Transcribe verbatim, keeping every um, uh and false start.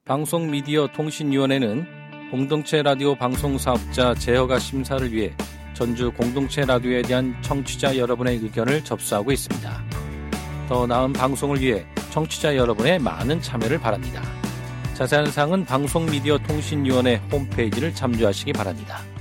방송미디어통신위원회는 공동체 라디오 방송사업자 제허가 심사를 위해 전주 공동체 라디오에 대한 청취자 여러분의 의견을 접수하고 있습니다. 더 나은 방송을 위해 청취자 여러분의 많은 참여를 바랍니다. 자세한 사항은 방송미디어통신위원회 홈페이지를 참조하시기 바랍니다.